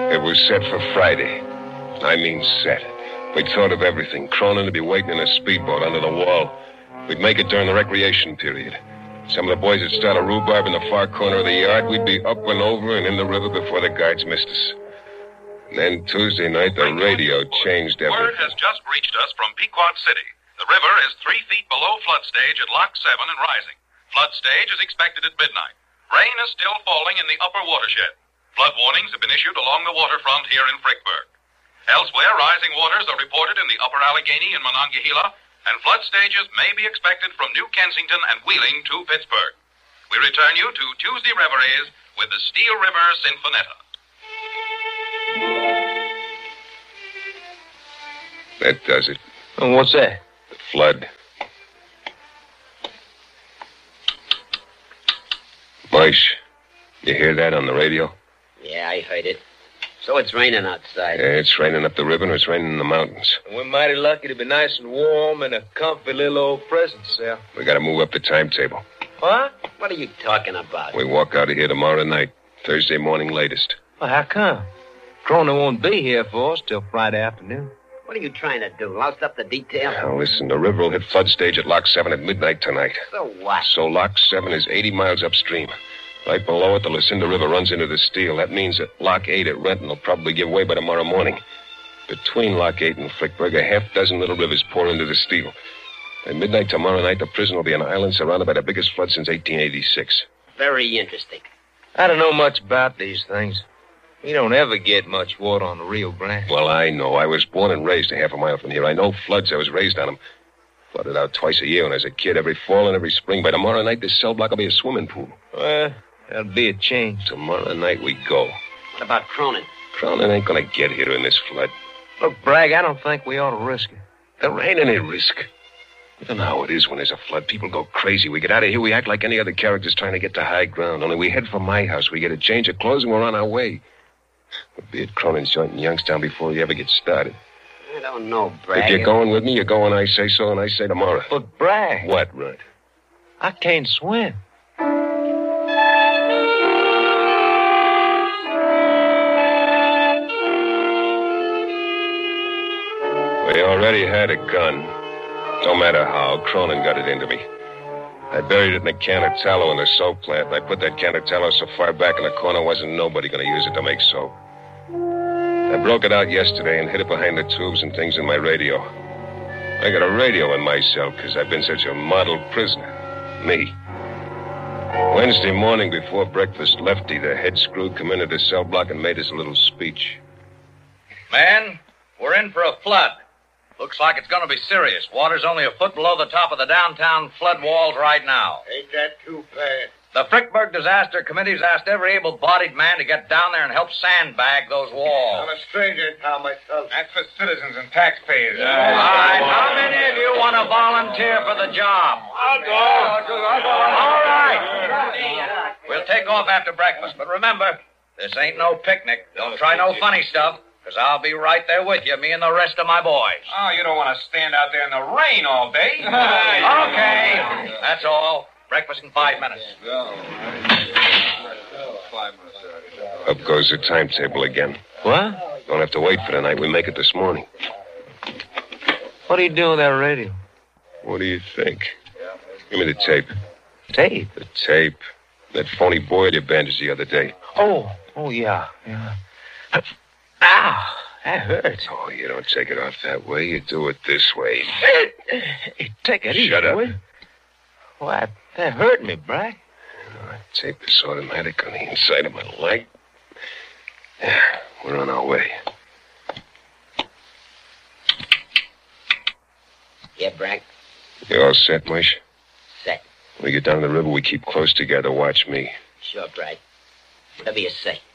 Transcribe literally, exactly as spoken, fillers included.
It was set for Friday. I mean set. We'd thought of everything. Cronin would be waiting in a speedboat under the wall. We'd make it during the recreation period. Some of the boys would start a rhubarb in the far corner of the yard. We'd be up and over and in the river before the guards missed us. And then Tuesday night, the radio changed everything. Word has just reached us from Pequot City. The river is three feet below flood stage at Lock seven and rising. Flood stage is expected at midnight. Rain is still falling in the upper watershed. Flood warnings have been issued along the waterfront here in Frickburg. Elsewhere, rising waters are reported in the upper Allegheny and Monongahela, and flood stages may be expected from New Kensington and Wheeling to Pittsburgh. We return you to Tuesday Reveries with the Steel River Sinfonetta. That does it. Oh, what's that? The flood. Moish, you hear that on the radio? Yeah, I heard it. So it's raining outside. Yeah, it's raining up the river and it's raining in the mountains. We're mighty lucky to be nice and warm and a comfy little old present, Sal. We gotta move up the timetable. What? What are you talking about? We walk out of here tomorrow night, Thursday morning latest. Well, how come? Cronin won't be here for us till Friday afternoon. What are you trying to do? Louse up the detail? Now, listen, the river will hit flood stage at Lock seven at midnight tonight. So what? So Lock seven is eighty miles upstream. Right below it, the Lucinda River runs into the Steel. That means that Lock eight at Renton will probably give way by tomorrow morning. Between Lock eight and Frickburg, a half dozen little rivers pour into the Steel. At midnight tomorrow night, the prison will be an island surrounded by the biggest flood since eighteen eighty-six. Very interesting. I don't know much about these things. We don't ever get much water on the Rio Grande. Well, I know. I was born and raised a half a mile from here. I know floods. I was raised on them. Flooded out twice a year when I was a kid, every fall and every spring. By tomorrow night, this cell block will be a swimming pool. Well, that'll be a change. Tomorrow night we go. What about Cronin? Cronin ain't gonna get here in this flood. Look, Bragg, I don't think we ought to risk it. There ain't any risk. You don't know how it is when there's a flood. People go crazy. We get out of here, we act like any other characters trying to get to high ground. Only we head for my house. We get a change of clothes and we're on our way. We'll be at Cronin's joint in Youngstown before we ever get started. I don't know, Bragg. If you're going with me, you're going, I say so, and I say tomorrow. But, Bragg. What, Rudd? I can't swim. We already had a gun. No matter how, Cronin got it into me. I buried it in a can of tallow in the soap plant, and I put that can of tallow so far back in the corner wasn't nobody going to use it to make soap. I broke it out yesterday and hid it behind the tubes and things in my radio. I got a radio in my cell because I've been such a model prisoner. Me. Wednesday morning before breakfast, Lefty, the head screw, come into the cell block and made us a little speech. Man, we're in for a flood. Looks like it's going to be serious. Water's only a foot below the top of the downtown flood walls right now. Ain't that too bad? The Frickburg Disaster Committee's asked every able-bodied man to get down there and help sandbag those walls. I'm a stranger in town myself. That's for citizens and taxpayers. All right, how many of you want to volunteer for the job? I'll go. I'll go. I'll go. All right. We'll take off after breakfast, but remember, this ain't no picnic. Don't try no funny stuff, because I'll be right there with you, me and the rest of my boys. Oh, you don't want to stand out there in the rain all day. Okay, that's all. Breakfast in five minutes. Up goes the timetable again. What? Don't have to wait for the night. We make it this morning. What are you doing with that radio? What do you think? Give me the tape. Tape? The tape. That phony boy you bandaged the other day. Oh, oh, yeah, yeah. Ow, that hurts. Oh, you don't take it off that way. You do it this way. Hey, take it easy. Shut up. Boy. Why, that hurt me, Bragg. That tape is automatic on the inside of my leg. Yeah, we're on our way. Yeah, Bragg? You all set, Mush? Set. When we get down the river, we keep close together. Watch me. Sure, Bragg. Whatever you say.